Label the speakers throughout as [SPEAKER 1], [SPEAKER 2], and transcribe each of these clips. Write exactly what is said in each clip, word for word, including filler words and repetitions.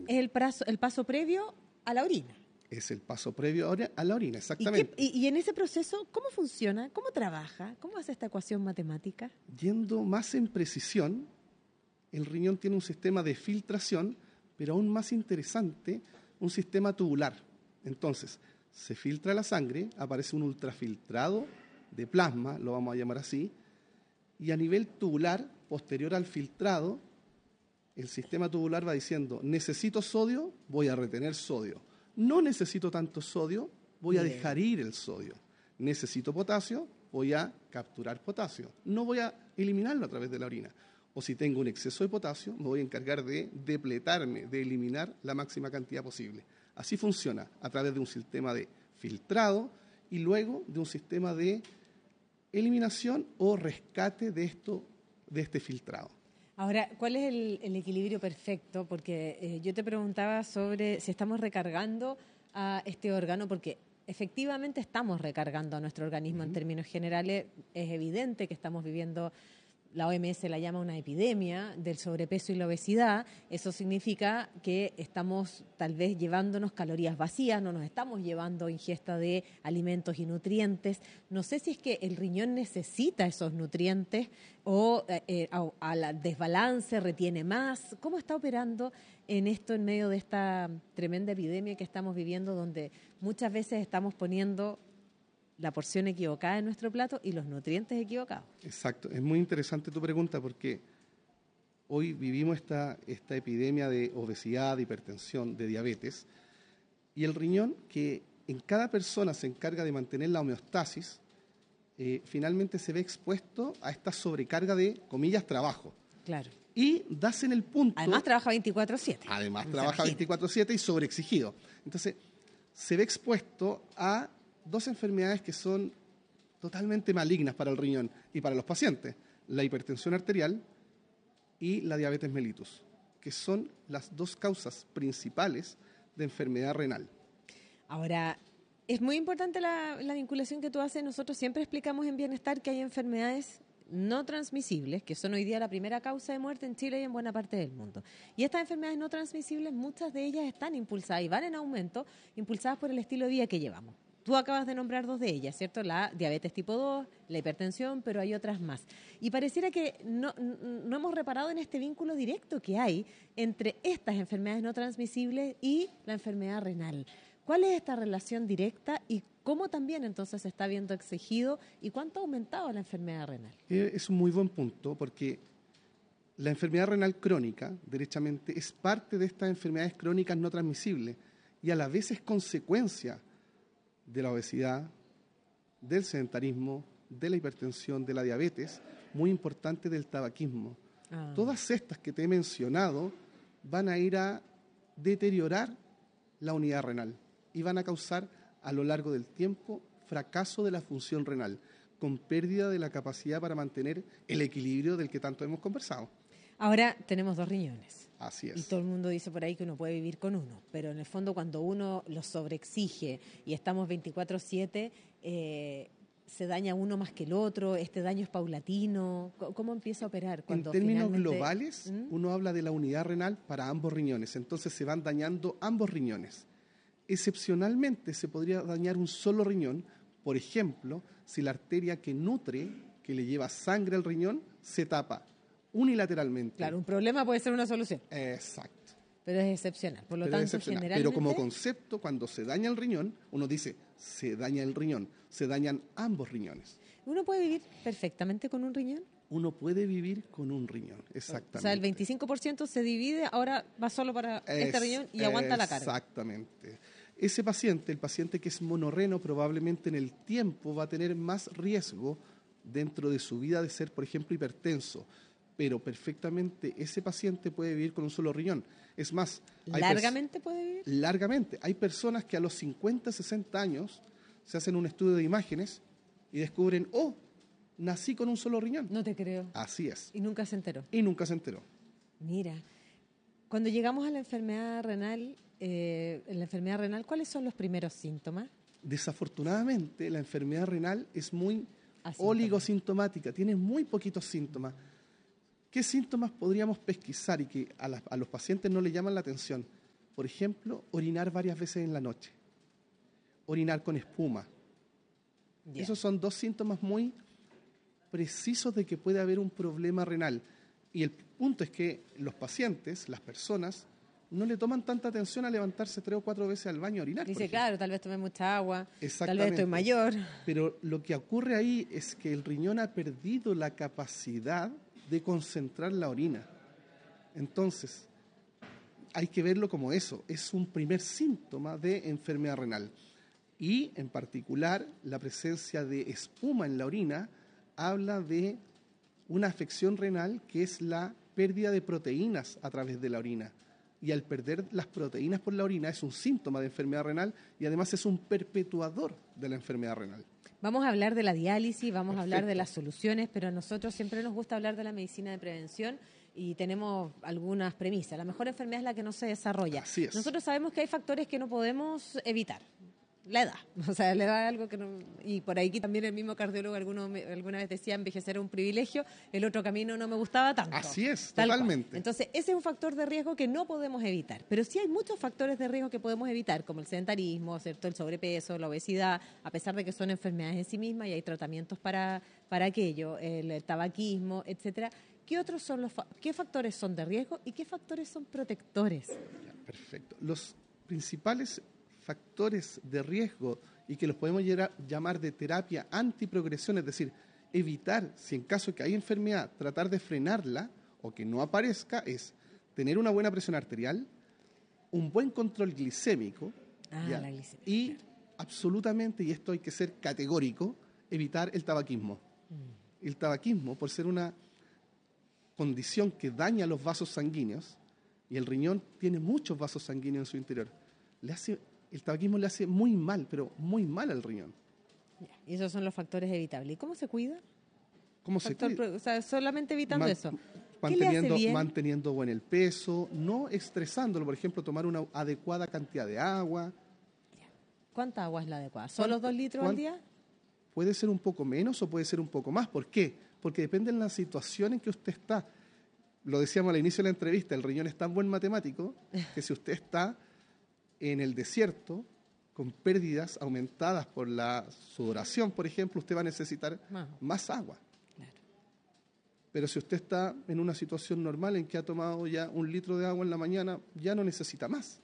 [SPEAKER 1] Es el, prazo, el paso previo a la orina.
[SPEAKER 2] Es el paso previo a la orina,
[SPEAKER 1] ¿Y,
[SPEAKER 2] exactamente.
[SPEAKER 1] qué, y, y en ese proceso, cómo funciona? ¿Cómo trabaja? ¿Cómo hace esta ecuación matemática?
[SPEAKER 2] Yendo más en precisión, el riñón tiene un sistema de filtración, pero aún más interesante, un sistema tubular. Entonces, se filtra la sangre, aparece un ultrafiltrado de plasma, lo vamos a llamar así, y a nivel tubular, posterior al filtrado, el sistema tubular va diciendo, necesito sodio, voy a retener sodio. No necesito tanto sodio, voy a dejar ir el sodio. Necesito potasio, voy a capturar potasio. No voy a eliminarlo a través de la orina. O si tengo un exceso de potasio, me voy a encargar de depletarme, de eliminar la máxima cantidad posible. Así funciona, a través de un sistema de filtrado y luego de un sistema de eliminación o rescate de, esto, de este filtrado.
[SPEAKER 1] Ahora, ¿cuál es el, el equilibrio perfecto? Porque eh, yo te preguntaba sobre si estamos recargando a este órgano, porque efectivamente estamos recargando a nuestro organismo. Uh-huh. En términos generales, es evidente que estamos viviendo, la O M S la llama una epidemia del sobrepeso y la obesidad. Eso significa que estamos tal vez llevándonos calorías vacías, no nos estamos llevando ingesta de alimentos y nutrientes. No sé si es que el riñón necesita esos nutrientes o eh, a, a la desbalance retiene más. ¿Cómo está operando en esto en medio de esta tremenda epidemia que estamos viviendo, donde muchas veces estamos poniendo la porción equivocada en nuestro plato y los nutrientes equivocados?
[SPEAKER 2] Exacto, es muy interesante tu pregunta porque hoy vivimos esta, esta epidemia de obesidad, de hipertensión, de diabetes, y el riñón, que en cada persona se encarga de mantener la homeostasis, eh, finalmente se ve expuesto a esta sobrecarga de, comillas, trabajo.
[SPEAKER 1] Claro.
[SPEAKER 2] Y das en el punto...
[SPEAKER 1] Además trabaja veinticuatro siete.
[SPEAKER 2] Además trabaja veinticuatro siete y sobreexigido. Entonces, se ve expuesto a dos enfermedades que son totalmente malignas para el riñón y para los pacientes, la hipertensión arterial y la diabetes mellitus, que son las dos causas principales de enfermedad renal.
[SPEAKER 1] Ahora, es muy importante la, la vinculación que tú haces. Nosotros siempre explicamos en Bienestar que hay enfermedades no transmisibles, que son hoy día la primera causa de muerte en Chile y en buena parte del mundo. Y estas enfermedades no transmisibles, muchas de ellas están impulsadas y van en aumento, impulsadas por el estilo de vida que llevamos. Tú acabas de nombrar dos de ellas, ¿cierto? La diabetes tipo dos, la hipertensión, pero hay otras más. Y pareciera que no, no hemos reparado en este vínculo directo que hay entre estas enfermedades no transmisibles y la enfermedad renal. ¿Cuál es esta relación directa y cómo también entonces se está viendo exigido y cuánto ha aumentado la enfermedad renal?
[SPEAKER 2] Es un muy buen punto porque la enfermedad renal crónica, derechamente, es parte de estas enfermedades crónicas no transmisibles y a la vez es consecuencia de la obesidad, del sedentarismo, de la hipertensión, de la diabetes, muy importante del tabaquismo. Ah. Todas estas que te he mencionado van a ir a deteriorar la unidad renal y van a causar a lo largo del tiempo fracaso de la función renal, con pérdida de la capacidad para mantener el equilibrio del que tanto hemos conversado.
[SPEAKER 1] Ahora tenemos dos riñones.
[SPEAKER 2] Así es.
[SPEAKER 1] Y todo el mundo dice por ahí que uno puede vivir con uno, pero en el fondo cuando uno lo sobreexige y estamos veinticuatro siete, eh, se daña uno más que el otro, este daño es paulatino. ¿Cómo empieza a operar? Cuando
[SPEAKER 2] en términos
[SPEAKER 1] finalmente...
[SPEAKER 2] globales, ¿Mm? uno habla de la unidad renal para ambos riñones, entonces se van dañando ambos riñones. Excepcionalmente se podría dañar un solo riñón, por ejemplo, si la arteria que nutre, que le lleva sangre al riñón, se tapa unilateralmente.
[SPEAKER 1] Claro, un problema puede ser una solución.
[SPEAKER 2] Exacto.
[SPEAKER 1] Pero es excepcional. Por lo
[SPEAKER 2] Pero
[SPEAKER 1] tanto, generalmente...
[SPEAKER 2] Pero como concepto, cuando se daña el riñón, uno dice, se daña el riñón, se dañan ambos riñones.
[SPEAKER 1] ¿Uno puede vivir perfectamente con un riñón?
[SPEAKER 2] Uno puede vivir con un riñón, exactamente.
[SPEAKER 1] O sea, el veinticinco por ciento se divide, ahora va solo para es, este riñón y aguanta la carga.
[SPEAKER 2] Exactamente. Ese paciente, el paciente que es monorreno, probablemente en el tiempo va a tener más riesgo dentro de su vida de ser, por ejemplo, hipertenso. Pero perfectamente ese paciente puede vivir con un solo riñón. Es más...
[SPEAKER 1] ¿Largamente puede vivir?
[SPEAKER 2] Largamente. Hay personas que a los cincuenta, sesenta años se hacen un estudio de imágenes y descubren, oh, nací con un solo riñón.
[SPEAKER 1] No te creo.
[SPEAKER 2] Así es.
[SPEAKER 1] Y nunca se enteró.
[SPEAKER 2] Y nunca se enteró.
[SPEAKER 1] Mira, cuando llegamos a la enfermedad renal, eh, en la enfermedad renal, ¿cuáles son los primeros síntomas?
[SPEAKER 2] Desafortunadamente, la enfermedad renal es muy oligosintomática, tiene muy poquitos síntomas. ¿Qué síntomas podríamos pesquisar y que a, la, a los pacientes no le llaman la atención? Por ejemplo, orinar varias veces en la noche, orinar con espuma. Yeah. Esos son dos síntomas muy precisos de que puede haber un problema renal. Y el punto es que los pacientes, las personas, no le toman tanta atención a levantarse tres o cuatro veces al baño a orinar.
[SPEAKER 1] Dice, claro, tal vez tomé mucha agua, tal vez
[SPEAKER 2] Exactamente.
[SPEAKER 1] estoy mayor.
[SPEAKER 2] Pero lo que ocurre ahí es que el riñón ha perdido la capacidad de concentrar la orina. Entonces, hay que verlo como eso, es un primer síntoma de enfermedad renal. Y, en particular, la presencia de espuma en la orina habla de una afección renal que es la pérdida de proteínas a través de la orina. Y al perder las proteínas por la orina es un síntoma de enfermedad renal y además es un perpetuador de la enfermedad renal.
[SPEAKER 1] Vamos a hablar de la diálisis, vamos Perfecto. a hablar de las soluciones, pero a nosotros siempre nos gusta hablar de la medicina de prevención y tenemos algunas premisas. La mejor enfermedad es la que no se desarrolla.
[SPEAKER 2] Así es.
[SPEAKER 1] Nosotros sabemos que hay factores que no podemos evitar. La edad, o sea, la edad es algo que no... Y por ahí también el mismo cardiólogo alguno, alguna vez decía envejecer es un privilegio, el otro camino no me gustaba tanto.
[SPEAKER 2] Así es, totalmente.
[SPEAKER 1] Cual. Entonces, ese es un factor de riesgo que no podemos evitar. Pero sí hay muchos factores de riesgo que podemos evitar, como el sedentarismo, ¿cierto? El sobrepeso, la obesidad, a pesar de que son enfermedades en sí mismas y hay tratamientos para, para aquello, el, el tabaquismo, etcétera. ¿Qué otros son los fa- qué factores son de riesgo y qué factores son protectores?
[SPEAKER 2] Ya, perfecto. Los principales factores de riesgo y que los podemos llamar de terapia antiprogresión, es decir, evitar, si en caso de que hay enfermedad, tratar de frenarla o que no aparezca, es tener una buena presión arterial, un buen control glicémico,
[SPEAKER 1] ah,
[SPEAKER 2] ¿ya?
[SPEAKER 1] La glicemia,
[SPEAKER 2] y
[SPEAKER 1] claro.
[SPEAKER 2] absolutamente, y esto hay que ser categórico, evitar el tabaquismo. Mm. El tabaquismo, por ser una condición que daña los vasos sanguíneos, y el riñón tiene muchos vasos sanguíneos en su interior, le hace... El tabaquismo le hace muy mal, pero muy mal al riñón.
[SPEAKER 1] Y esos son los factores evitables. ¿Y cómo se cuida?
[SPEAKER 2] ¿Cómo se
[SPEAKER 1] Factor,
[SPEAKER 2] cuida?
[SPEAKER 1] O sea, solamente evitando
[SPEAKER 2] Man,
[SPEAKER 1] eso.
[SPEAKER 2] Manteniendo,
[SPEAKER 1] ¿Qué le hace bien?
[SPEAKER 2] Manteniendo buen el peso, no estresándolo. Por ejemplo, tomar una adecuada cantidad de agua.
[SPEAKER 1] ¿Cuánta agua es la adecuada? ¿Solo dos litros al día?
[SPEAKER 2] Puede ser un poco menos o puede ser un poco más. ¿Por qué? Porque depende de la situación en que usted está. Lo decíamos al inicio de la entrevista, el riñón es tan buen matemático que si usted está en el desierto, con pérdidas aumentadas por la sudoración, por ejemplo, usted va a necesitar ah. más agua. Claro. Pero si usted está en una situación normal en que ha tomado ya un litro de agua en la mañana, ya no necesita más.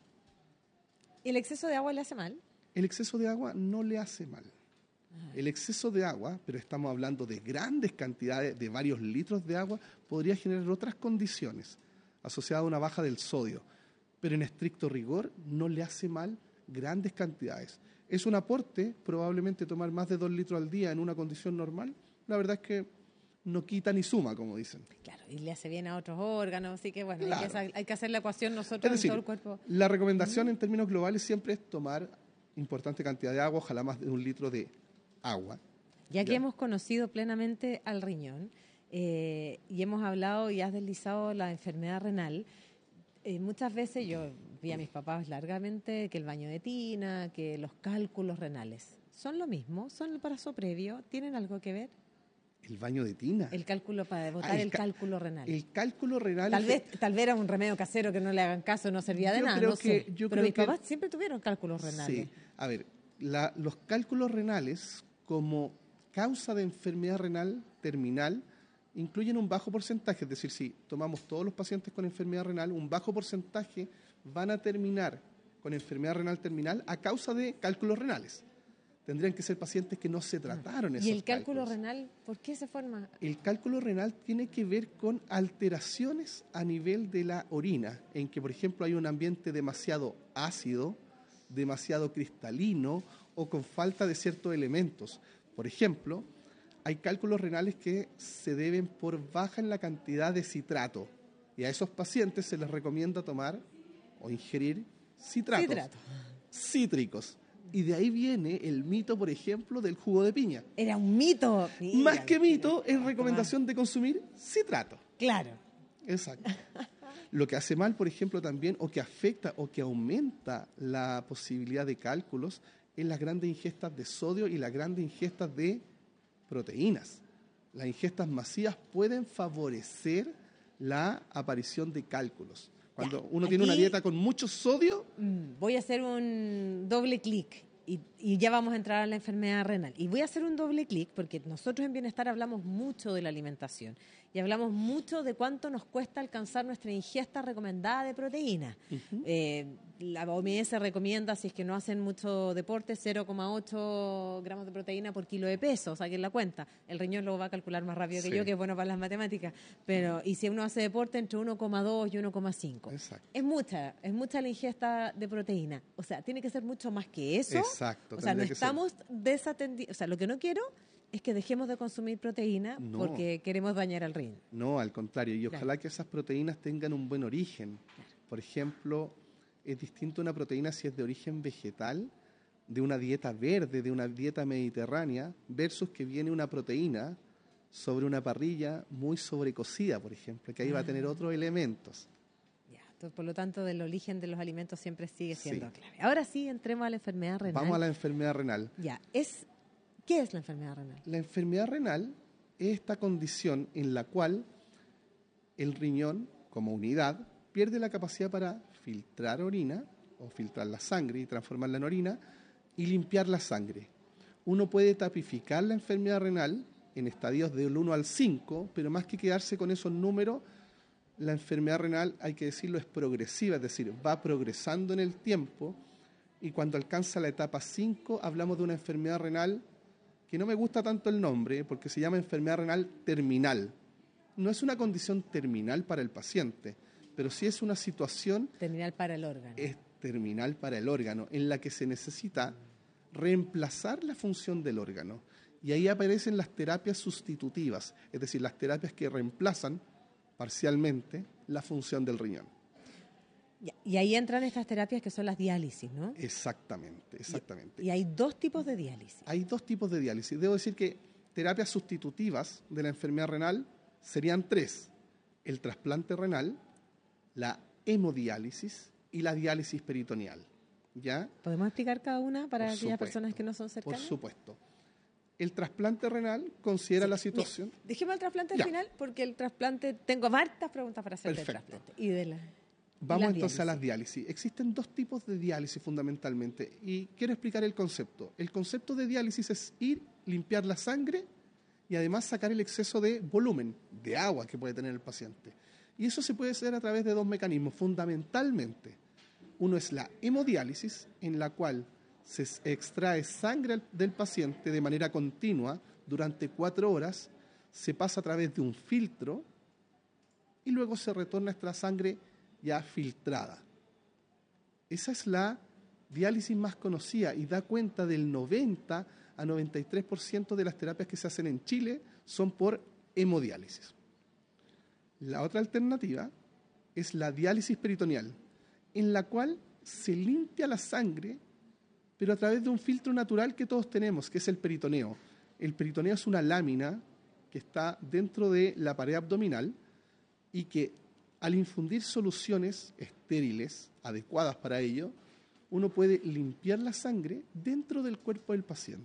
[SPEAKER 1] ¿El exceso de agua le hace mal?
[SPEAKER 2] El exceso de agua no le hace mal. Ah. El exceso de agua, pero estamos hablando de grandes cantidades, de varios litros de agua, podría generar otras condiciones asociadas a una baja del sodio. Pero en estricto rigor no le hace mal grandes cantidades. ¿Es un aporte? Probablemente tomar más de dos litros al día en una condición normal. La verdad es que no quita ni suma, como dicen.
[SPEAKER 1] Claro, y le hace bien a otros órganos, así que bueno,
[SPEAKER 2] claro.
[SPEAKER 1] hay, que, hay que hacer la ecuación nosotros es decir, en todo el cuerpo.
[SPEAKER 2] La recomendación ¿Mm? en términos globales siempre es tomar importante cantidad de agua, ojalá más de un litro de agua.
[SPEAKER 1] Ya que ¿Ya? hemos conocido plenamente al riñón eh, y hemos hablado y has deslizado la enfermedad renal, Eh, muchas veces yo vi a mis papás largamente que el baño de tina, que los cálculos renales. ¿Son lo mismo? ¿Son el paso previo? ¿Tienen algo que ver?
[SPEAKER 2] ¿El baño de tina?
[SPEAKER 1] El cálculo para botar ah, el, el cálculo renal.
[SPEAKER 2] El cálculo renal...
[SPEAKER 1] Tal vez, tal vez era un remedio casero que no le hagan caso, no servía de yo nada, creo no
[SPEAKER 2] que,
[SPEAKER 1] sé.
[SPEAKER 2] Yo
[SPEAKER 1] Pero
[SPEAKER 2] creo
[SPEAKER 1] mis
[SPEAKER 2] que,
[SPEAKER 1] papás siempre tuvieron cálculos renales.
[SPEAKER 2] Sí, a ver, la, los cálculos renales como causa de enfermedad renal terminal incluyen un bajo porcentaje, es decir, si tomamos todos los pacientes con enfermedad renal, un bajo porcentaje van a terminar con enfermedad renal terminal a causa de cálculos renales. Tendrían que ser pacientes que no se trataron esos
[SPEAKER 1] ¿Y el cálculo
[SPEAKER 2] cálculos.
[SPEAKER 1] renal, por qué se forma?
[SPEAKER 2] El cálculo renal tiene que ver con alteraciones a nivel de la orina, en que, por ejemplo, hay un ambiente demasiado ácido, demasiado cristalino o con falta de ciertos elementos. Por ejemplo, hay cálculos renales que se deben por baja en la cantidad de citrato y a esos pacientes se les recomienda tomar o ingerir citratos
[SPEAKER 1] Citrato.
[SPEAKER 2] cítricos. Y de ahí viene el mito, por ejemplo, del jugo de piña.
[SPEAKER 1] Era un mito.
[SPEAKER 2] Mira, Más que mito, es recomendación de consumir citrato.
[SPEAKER 1] Claro.
[SPEAKER 2] Exacto. Lo que hace mal, por ejemplo, también, o que afecta o que aumenta la posibilidad de cálculos, es las grandes ingestas de sodio y las grandes ingestas de proteínas. Las ingestas masivas pueden favorecer la aparición de cálculos. Cuando
[SPEAKER 1] Ya,
[SPEAKER 2] uno tiene una
[SPEAKER 1] aquí-
[SPEAKER 2] dieta con mucho sodio,
[SPEAKER 1] Mm, voy a hacer un doble clic y, y ya vamos a entrar a la enfermedad renal. Y voy a hacer un doble clic porque nosotros en Bienestar hablamos mucho de la alimentación y hablamos mucho de cuánto nos cuesta alcanzar nuestra ingesta recomendada de proteína.
[SPEAKER 2] uh-huh.
[SPEAKER 1] Eh, la O M S recomienda, si es que no hacen mucho deporte, cero coma ocho gramos de proteína por kilo de peso, saquen la cuenta. El riñón lo va a calcular más rápido
[SPEAKER 2] Sí.
[SPEAKER 1] que yo, que es bueno para las matemáticas. Pero, y si uno hace deporte, entre uno coma dos y uno coma cinco.
[SPEAKER 2] Exacto.
[SPEAKER 1] Es mucha, es mucha la ingesta de proteína. O sea, tiene que ser mucho más que eso.
[SPEAKER 2] Exacto.
[SPEAKER 1] O sea, no
[SPEAKER 2] tendría que ser.
[SPEAKER 1] estamos desatendidos. O sea, lo que no quiero es que dejemos de consumir proteína
[SPEAKER 2] No.
[SPEAKER 1] porque queremos dañar al riñón.
[SPEAKER 2] No, al contrario. Y
[SPEAKER 1] Claro.
[SPEAKER 2] ojalá que esas proteínas tengan un buen origen. Por ejemplo, es distinto una proteína si es de origen vegetal, de una dieta verde, de una dieta mediterránea, versus que viene una proteína sobre una parrilla muy sobrecocida, por ejemplo, que ahí va a tener
[SPEAKER 1] Ah.
[SPEAKER 2] otros elementos.
[SPEAKER 1] Ya, entonces, por lo tanto, del origen de los alimentos siempre sigue siendo
[SPEAKER 2] Sí.
[SPEAKER 1] clave. Ahora sí, entremos a la enfermedad renal.
[SPEAKER 2] Vamos a la enfermedad renal.
[SPEAKER 1] Ya, es, ¿qué es la enfermedad renal?
[SPEAKER 2] La enfermedad renal es esta condición en la cual el riñón, como unidad, pierde la capacidad para filtrar orina o filtrar la sangre y transformarla en orina y limpiar la sangre. Uno puede tipificar la enfermedad renal en estadios del uno al cinco, pero más que quedarse con esos números, la enfermedad renal, hay que decirlo, es progresiva, es decir, va progresando en el tiempo y cuando alcanza la etapa cinco hablamos de una enfermedad renal que no me gusta tanto el nombre porque se llama enfermedad renal terminal. No es una condición terminal para el paciente, pero sí es una situación
[SPEAKER 1] Terminal para el órgano.
[SPEAKER 2] es terminal para el órgano, en la que se necesita reemplazar la función del órgano. Y ahí aparecen las terapias sustitutivas, es decir, las terapias que reemplazan parcialmente la función del riñón.
[SPEAKER 1] Ya, y ahí entran estas terapias que son las diálisis, ¿no?
[SPEAKER 2] Exactamente, exactamente.
[SPEAKER 1] Y hay dos tipos de diálisis.
[SPEAKER 2] Hay dos tipos de diálisis. Debo decir que terapias sustitutivas de la enfermedad renal serían tres: el trasplante renal, la hemodiálisis y la diálisis peritoneal. ¿Ya?
[SPEAKER 1] ¿Podemos explicar cada una para
[SPEAKER 2] Por
[SPEAKER 1] aquellas
[SPEAKER 2] supuesto,
[SPEAKER 1] personas que no son
[SPEAKER 2] Por
[SPEAKER 1] cercanas?
[SPEAKER 2] supuesto. El trasplante renal considera
[SPEAKER 1] Sí.
[SPEAKER 2] la situación...
[SPEAKER 1] Mira, dejemos el trasplante
[SPEAKER 2] Ya.
[SPEAKER 1] al final porque el trasplante, tengo hartas preguntas para hacer del
[SPEAKER 2] Perfecto.
[SPEAKER 1] trasplante. Y de la, y
[SPEAKER 2] Vamos
[SPEAKER 1] las
[SPEAKER 2] entonces a las
[SPEAKER 1] diálisis.
[SPEAKER 2] diálisis. Existen dos tipos de diálisis fundamentalmente y quiero explicar el concepto. El concepto de diálisis es ir, limpiar la sangre y además sacar el exceso de volumen, de agua que puede tener el paciente. Y eso se puede hacer a través de dos mecanismos fundamentalmente. Uno es la hemodiálisis, en la cual se extrae sangre del paciente de manera continua durante cuatro horas, se pasa a través de un filtro y luego se retorna esta sangre ya filtrada. Esa es la diálisis más conocida y da cuenta del noventa a noventa y tres por ciento de las terapias que se hacen en Chile son por hemodiálisis. La otra alternativa es la diálisis peritoneal, en la cual se limpia la sangre, pero a través de un filtro natural que todos tenemos, que es el peritoneo. El peritoneo es una lámina que está dentro de la pared abdominal y que al infundir soluciones estériles, adecuadas para ello, uno puede limpiar la sangre dentro del cuerpo del paciente.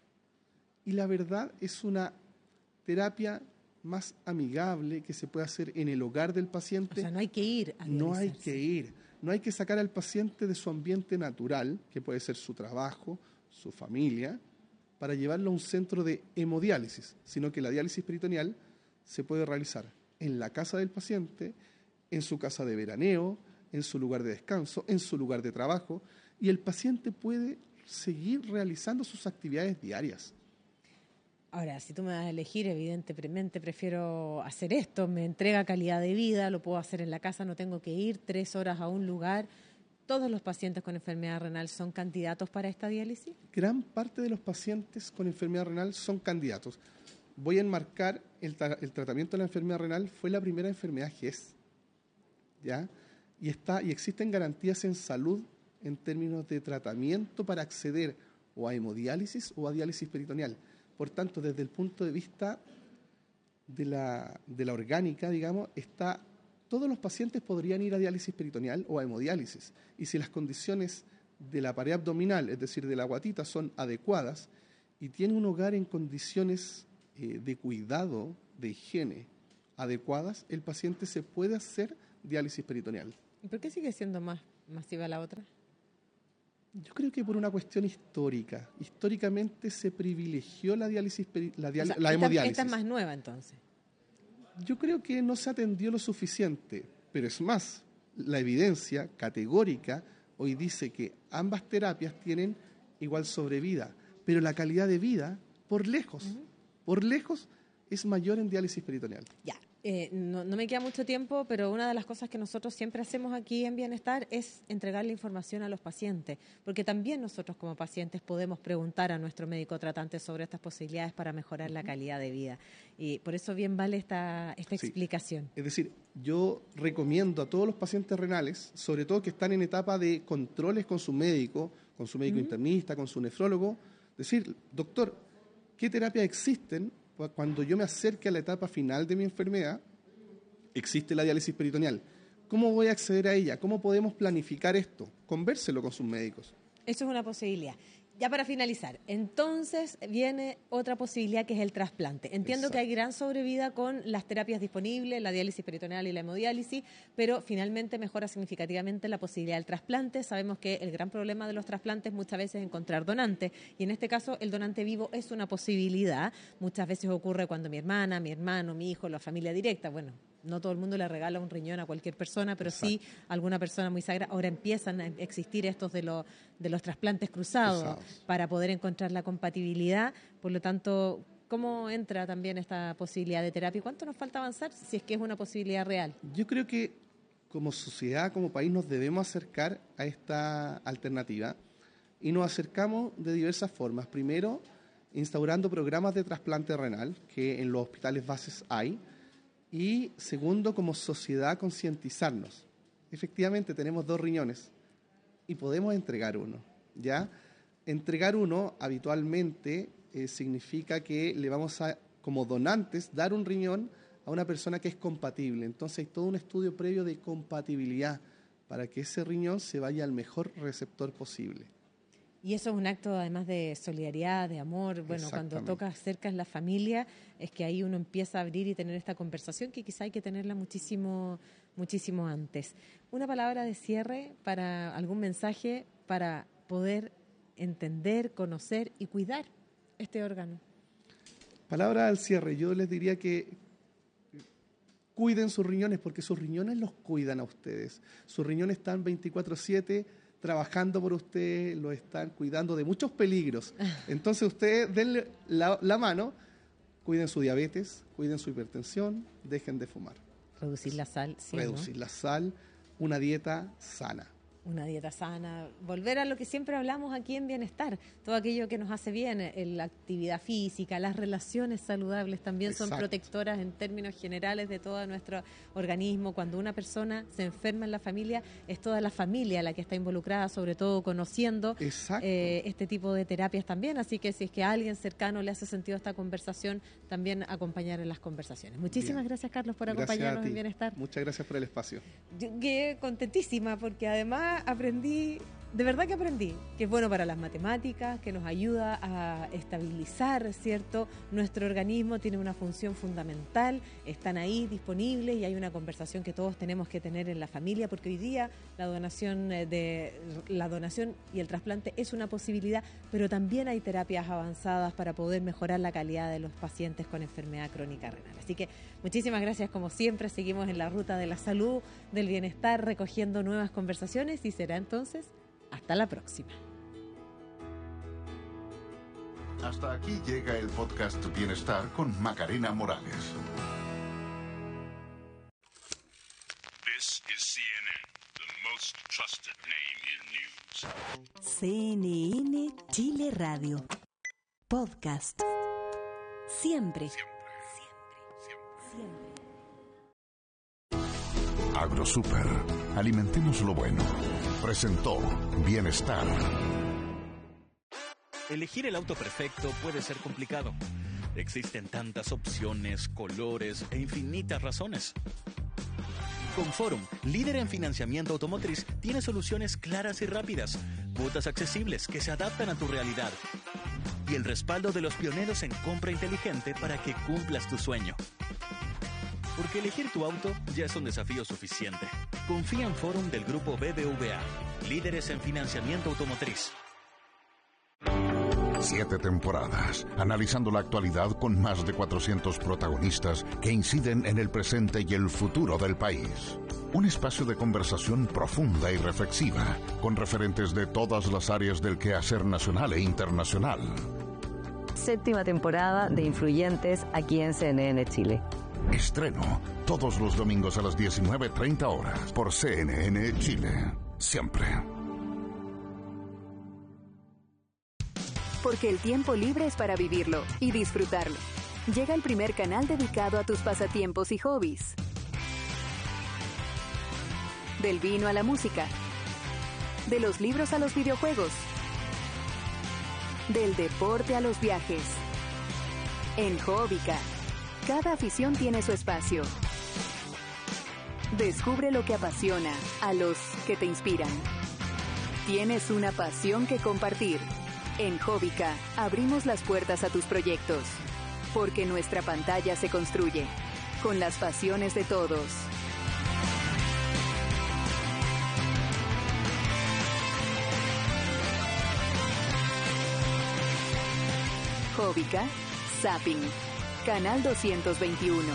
[SPEAKER 2] Y la verdad es una terapia más amigable que se puede hacer en el hogar del paciente.
[SPEAKER 1] O sea, no hay que ir a
[SPEAKER 2] No hay
[SPEAKER 1] dializarse.
[SPEAKER 2] que ir, no hay que sacar al paciente de su ambiente natural, que puede ser su trabajo, su familia, para llevarlo a un centro de hemodiálisis, sino que la diálisis peritoneal se puede realizar en la casa del paciente, en su casa de veraneo, en su lugar de descanso, en su lugar de trabajo, y el paciente puede seguir realizando sus actividades diarias.
[SPEAKER 1] Ahora, si tú me das a elegir, evidentemente prefiero hacer esto, me entrega calidad de vida, lo puedo hacer en la casa, no tengo que ir tres horas a un lugar. ¿Todos los pacientes con enfermedad renal son candidatos para esta diálisis?
[SPEAKER 2] Gran parte de los pacientes con enfermedad renal son candidatos. Voy a enmarcar el, tra- el tratamiento de la enfermedad renal, fue la primera enfermedad G E S, ¿ya? Y, está, y existen garantías en salud en términos de tratamiento para acceder o a hemodiálisis o a diálisis peritoneal. Por tanto, desde el punto de vista de la, de la orgánica, digamos, está, todos los pacientes podrían ir a diálisis peritoneal o a hemodiálisis. Y si las condiciones de la pared abdominal, es decir, de la guatita, son adecuadas y tiene un hogar en condiciones eh, de cuidado, de higiene adecuadas, el paciente se puede hacer diálisis peritoneal.
[SPEAKER 1] ¿Y por qué sigue siendo más masiva la otra?
[SPEAKER 2] Yo creo que por una cuestión histórica. Históricamente se privilegió la diálisis, la, dial, o sea, la hemodiálisis.
[SPEAKER 1] Esta es más nueva entonces.
[SPEAKER 2] Yo creo que no se atendió lo suficiente, pero es más, la evidencia categórica hoy dice que ambas terapias tienen igual sobrevida, pero la calidad de vida, por lejos, uh-huh. por lejos, es mayor en diálisis peritoneal.
[SPEAKER 1] Ya. Eh, no, no me queda mucho tiempo, pero una de las cosas que nosotros siempre hacemos aquí en Bienestar es entregar la información a los pacientes, porque también nosotros como pacientes podemos preguntar a nuestro médico tratante sobre estas posibilidades para mejorar la calidad de vida. Y por eso bien vale esta, esta sí. explicación.
[SPEAKER 2] Es decir, yo recomiendo a todos los pacientes renales, sobre todo que están en etapa de controles con su médico, con su médico uh-huh. internista, con su nefrólogo, decir, doctor, ¿qué terapias existen? Cuando yo me acerque a la etapa final de mi enfermedad, existe la diálisis peritoneal. ¿Cómo voy a acceder a ella? ¿Cómo podemos planificar esto? Convérselo con sus médicos.
[SPEAKER 1] Eso es una posibilidad. Ya para finalizar, entonces viene otra posibilidad que es el trasplante. Entiendo Exacto. que hay gran sobrevida con las terapias disponibles, la diálisis peritoneal y la hemodiálisis, pero finalmente mejora significativamente la posibilidad del trasplante. Sabemos que el gran problema de los trasplantes muchas veces es encontrar donantes, y en este caso el donante vivo es una posibilidad. Muchas veces ocurre cuando mi hermana, mi hermano, mi hijo, la familia directa, bueno, no todo el mundo le regala un riñón a cualquier persona, pero Exacto. sí alguna persona muy sagrada. Ahora empiezan a existir estos de, lo, de los trasplantes cruzados, cruzados para poder encontrar la compatibilidad. Por lo tanto, ¿cómo entra también esta posibilidad de terapia? ¿Cuánto nos falta avanzar si es que es una posibilidad real?
[SPEAKER 2] Yo creo que como sociedad, como país, nos debemos acercar a esta alternativa y nos acercamos de diversas formas. Primero, instaurando programas de trasplante renal, que en los hospitales bases hay. Y segundo, como sociedad, concientizarnos. Efectivamente, tenemos dos riñones y podemos entregar uno, ¿ya? Entregar uno habitualmente eh, significa que le vamos a, como donantes, dar un riñón a una persona que es compatible. Entonces hay todo un estudio previo de compatibilidad para que ese riñón se vaya al mejor receptor posible.
[SPEAKER 1] Y eso es un acto además de solidaridad, de amor. Bueno, cuando toca cerca en la familia, es que ahí uno empieza a abrir y tener esta conversación que quizá hay que tenerla muchísimo, muchísimo antes. Una palabra de cierre para algún mensaje para poder entender, conocer y cuidar este órgano.
[SPEAKER 2] Palabra al cierre. Yo les diría que cuiden sus riñones, porque sus riñones los cuidan a ustedes. Sus riñones están veinticuatro siete trabajando por usted, lo están cuidando de muchos peligros. Entonces ustedes denle la, la mano, cuiden su diabetes, cuiden su hipertensión, dejen de fumar.
[SPEAKER 1] Reducir la sal, sí,
[SPEAKER 2] Reducir
[SPEAKER 1] ¿no?
[SPEAKER 2] la sal, una dieta sana.
[SPEAKER 1] Una dieta sana, volver a lo que siempre hablamos aquí en Bienestar, todo aquello que nos hace bien, la actividad física, las relaciones saludables también Exacto. son protectoras en términos generales de todo nuestro organismo. Cuando una persona se enferma en la familia, es toda la familia la que está involucrada, sobre todo conociendo eh, este tipo de terapias también, así que si es que a alguien cercano le hace sentido esta conversación, también acompañar en las conversaciones. Muchísimas bien. gracias, Carlos, por
[SPEAKER 2] gracias
[SPEAKER 1] acompañarnos en Bienestar.
[SPEAKER 2] Muchas gracias por el espacio.
[SPEAKER 1] Yo quedé contentísima porque además aprendí, de verdad que aprendí, que es bueno para las matemáticas, que nos ayuda a estabilizar, ¿cierto? Nuestro organismo tiene una función fundamental, están ahí disponibles y hay una conversación que todos tenemos que tener en la familia, porque hoy día la donación de la donación y el trasplante es una posibilidad, pero también hay terapias avanzadas para poder mejorar la calidad de los pacientes con enfermedad crónica renal. Así que muchísimas gracias, como siempre, seguimos en la ruta de la salud, del bienestar, recogiendo nuevas conversaciones y será entonces hasta la próxima.
[SPEAKER 3] Hasta aquí llega el podcast Bienestar con Macarena Morales.
[SPEAKER 4] This is C N N, the most trusted name in news.
[SPEAKER 5] C N N Chile Radio. Podcast. Siempre. Siempre. Siempre. Siempre.
[SPEAKER 3] AgroSuper. Alimentemos lo bueno. Presentó Bienestar.
[SPEAKER 6] Elegir el auto perfecto puede ser complicado. Existen tantas opciones, colores e infinitas razones. Conforum, líder en financiamiento automotriz, tiene soluciones claras y rápidas, cuotas accesibles que se adaptan a tu realidad y el respaldo de los pioneros en compra inteligente para que cumplas tu sueño. Porque elegir tu auto ya es un desafío suficiente. Confía en Forum del Grupo B B V A, líderes en financiamiento automotriz.
[SPEAKER 3] Siete temporadas, analizando la actualidad con más de cuatrocientos protagonistas que inciden en el presente y el futuro del país. Un espacio de conversación profunda y reflexiva, con referentes de todas las áreas del quehacer nacional e internacional.
[SPEAKER 7] Séptima temporada de Influyentes aquí en C N N Chile.
[SPEAKER 3] Estreno todos los domingos a las diecinueve treinta horas por C N N Chile. Siempre.
[SPEAKER 8] Porque el tiempo libre es para vivirlo y disfrutarlo. Llega el primer canal dedicado a tus pasatiempos y hobbies. Del vino a la música. De los libros a los videojuegos. Del deporte a los viajes. En Hobbica, cada afición tiene su espacio. Descubre lo que apasiona a los que te inspiran. Tienes una pasión que compartir. En Hobbica, abrimos las puertas a tus proyectos. Porque nuestra pantalla se construye con las pasiones de todos. Hobbica, Zapping, Canal doscientos veintiuno.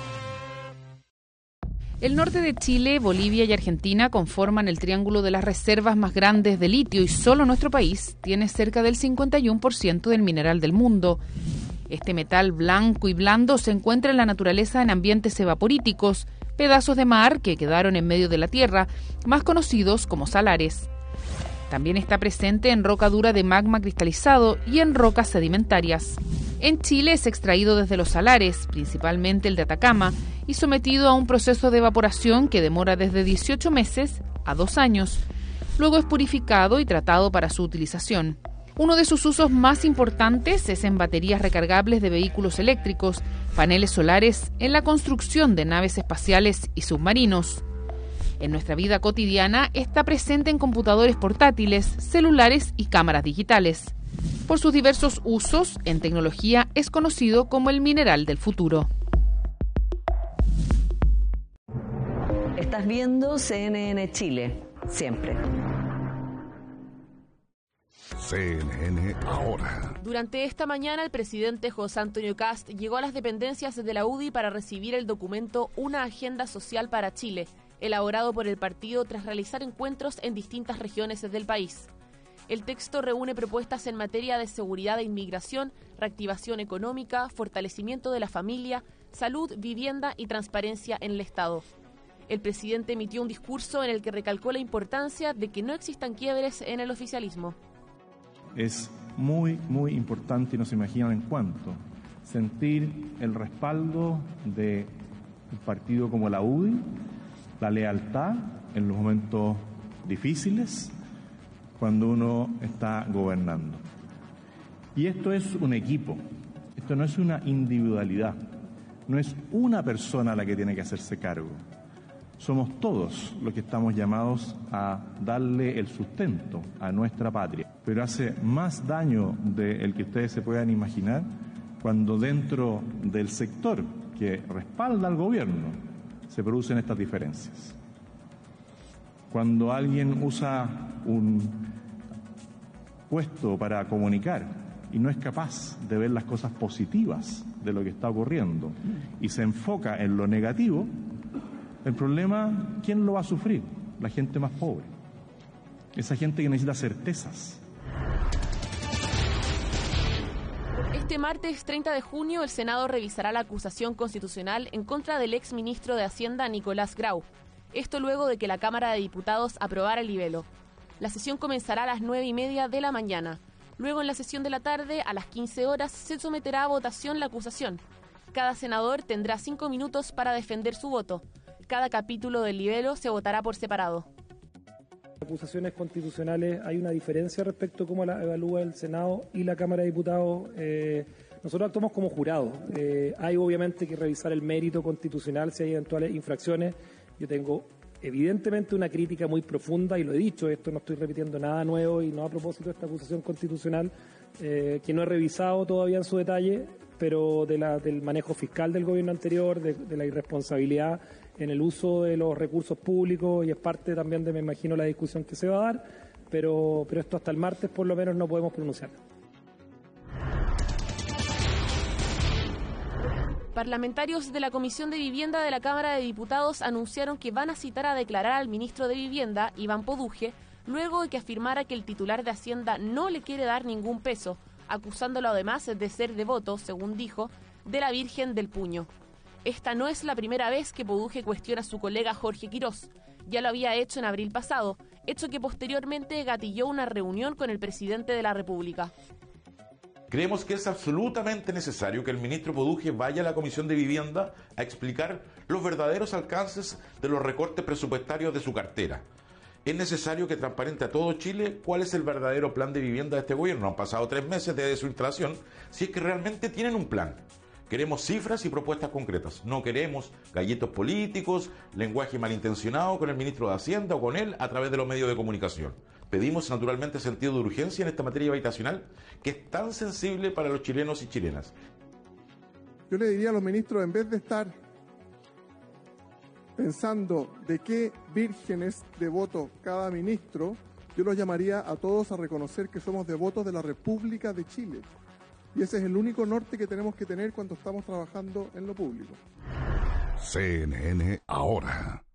[SPEAKER 9] El norte de Chile, Bolivia y Argentina conforman el triángulo de las reservas más grandes de litio y solo nuestro país tiene cerca del cincuenta y uno por ciento del mineral del mundo. Este metal blanco y blando se encuentra en la naturaleza en ambientes evaporíticos, pedazos de mar que quedaron en medio de la tierra, más conocidos como salares. También está presente en roca dura de magma cristalizado y en rocas sedimentarias. En Chile es extraído desde los salares, principalmente el de Atacama, y sometido a un proceso de evaporación que demora desde dieciocho meses a dos años. Luego es purificado y tratado para su utilización. Uno de sus usos más importantes es en baterías recargables de vehículos eléctricos, paneles solares, en la construcción de naves espaciales y submarinos. En nuestra vida cotidiana está presente en computadores portátiles, celulares y cámaras digitales. Por sus diversos usos, en tecnología es conocido como el mineral del futuro.
[SPEAKER 7] Estás viendo C N N Chile, siempre.
[SPEAKER 3] C N N ahora.
[SPEAKER 10] Durante esta mañana, el presidente José Antonio Kast llegó a las dependencias de la U D I para recibir el documento Una Agenda Social para Chile, elaborado por el partido tras realizar encuentros en distintas regiones del país. El texto reúne propuestas en materia de seguridad e inmigración, reactivación económica, fortalecimiento de la familia, salud, vivienda y transparencia en el Estado. El presidente emitió un discurso en el que recalcó la importancia de que no existan quiebres en el oficialismo.
[SPEAKER 11] Es muy, muy importante, y no se imaginan en cuánto, sentir el respaldo de un partido como la U D I, la lealtad en los momentos difíciles, cuando uno está gobernando. Y esto es un equipo, esto no es una individualidad, no es una persona la que tiene que hacerse cargo. Somos todos los que estamos llamados a darle el sustento a nuestra patria. Pero hace más daño del que ustedes se puedan imaginar cuando dentro del sector que respalda al gobierno se producen estas diferencias. Cuando alguien usa un puesto para comunicar y no es capaz de ver las cosas positivas de lo que está ocurriendo y se enfoca en lo negativo, el problema, ¿quién lo va a sufrir? La gente más pobre. Esa gente que necesita certezas.
[SPEAKER 10] Este martes treinta de junio, el Senado revisará la acusación constitucional en contra del exministro de Hacienda, Nicolás Grau. Esto luego de que la Cámara de Diputados aprobara el libelo. La sesión comenzará a las nueve y media de la mañana. Luego, en la sesión de la tarde, a las quince horas, se someterá a votación la acusación. Cada senador tendrá cinco minutos para defender su voto. Cada capítulo del libelo se votará por separado.
[SPEAKER 12] Acusaciones constitucionales, hay una diferencia respecto a cómo la evalúa el Senado y la Cámara de Diputados. Eh, nosotros actuamos como jurados. Eh, hay obviamente que revisar el mérito constitucional si hay eventuales infracciones. Yo tengo evidentemente una crítica muy profunda, y lo he dicho, esto no estoy repitiendo nada nuevo y no a propósito de esta acusación constitucional, eh, que no he revisado todavía en su detalle, pero de la, del manejo fiscal del gobierno anterior, de, de la irresponsabilidad en el uso de los recursos públicos, y es parte también de, me imagino, la discusión que se va a dar, pero, pero esto hasta el martes por lo menos no podemos pronunciar.
[SPEAKER 10] Parlamentarios de la Comisión de Vivienda de la Cámara de Diputados anunciaron que van a citar a declarar al ministro de Vivienda, Iván Poduje, luego de que afirmara que el titular de Hacienda no le quiere dar ningún peso, acusándolo además de ser devoto, según dijo, de la Virgen del Puño. Esta no es la primera vez que Poduje cuestiona a su colega Jorge Quirós. Ya lo había hecho en abril pasado, hecho que posteriormente gatilló una reunión con el presidente de la República.
[SPEAKER 13] Creemos que es absolutamente necesario que el ministro Poduje vaya a la Comisión de Vivienda a explicar los verdaderos alcances de los recortes presupuestarios de su cartera. Es necesario que transparente a todo Chile cuál es el verdadero plan de vivienda de este gobierno. Han pasado tres meses desde su instalación, si es que realmente tienen un plan. Queremos cifras y propuestas concretas. No queremos galletos políticos, lenguaje malintencionado con el ministro de Hacienda o con él a través de los medios de comunicación. Pedimos naturalmente sentido de urgencia en esta materia habitacional que es tan sensible para los chilenos y chilenas.
[SPEAKER 14] Yo le diría a los ministros, en vez de estar pensando de qué virgen es devoto cada ministro, yo los llamaría a todos a reconocer que somos devotos de la República de Chile. Y ese es el único norte que tenemos que tener cuando estamos trabajando en lo público.
[SPEAKER 3] C N N ahora.